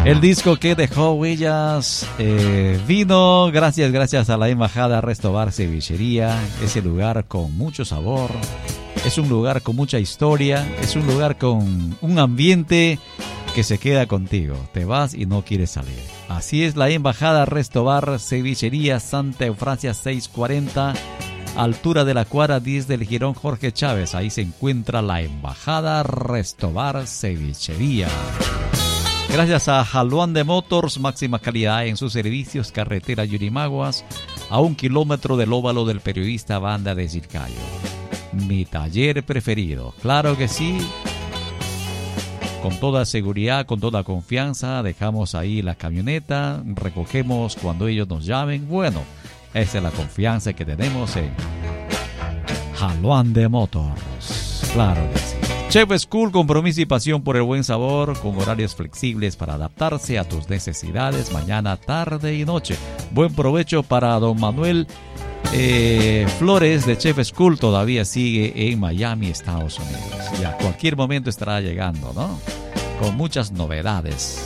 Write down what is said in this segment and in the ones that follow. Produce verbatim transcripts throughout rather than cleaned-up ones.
El disco que dejó huellas eh, vino gracias, gracias a la Embajada Resto Bar Cevichería. Ese lugar con mucho sabor, es un lugar con mucha historia, es un lugar con un ambiente que se queda contigo. Te vas y no quieres salir. Así es la Embajada Resto Bar Cevichería, Santa Eufrasia seiscientos cuarenta, altura de la cuadra diez del Jirón Jorge Chávez. Ahí se encuentra la Embajada Resto Bar Cevichería. Gracias a Jaluan de Motors, máxima calidad en sus servicios, carretera Yurimaguas, a un kilómetro del óvalo del periodista Banda de Chilcayo. Mi taller preferido, claro que sí. Con toda seguridad, con toda confianza, dejamos ahí la camioneta, recogemos cuando ellos nos llamen. Bueno, esa es la confianza que tenemos en Jaluan de Motors, claro que sí. Chef School, compromiso y pasión por el buen sabor, con horarios flexibles para adaptarse a tus necesidades, mañana, tarde y noche. Buen provecho para don Manuel eh, Flores de Chef School, todavía sigue en Miami, Estados Unidos. Y a cualquier momento estará llegando, ¿no? Con muchas novedades.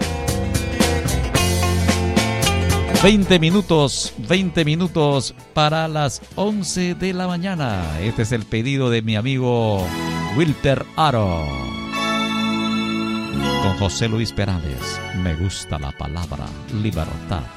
veinte minutos, veinte minutos para las once de la mañana. Este es el pedido de mi amigo Wilter Aro, con José Luis Perales. Me gusta la palabra libertad.